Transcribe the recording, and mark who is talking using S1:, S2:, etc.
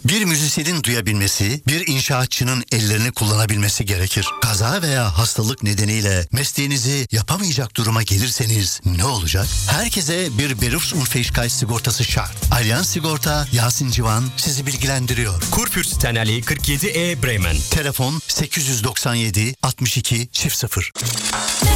S1: Bir müzisyenin duyabilmesi, bir inşaatçının ellerini kullanabilmesi gerekir. Kaza veya hastalık nedeniyle mesleğinizi yapamayacak duruma gelirseniz ne olacak? Herkese bir Berufsunfähigkeit sigortası şart. Allianz Sigorta, Yasin Civan sizi bilgilendiriyor.
S2: Kurfürsten Allee 47E Bremen.
S1: Telefon 897 62 00.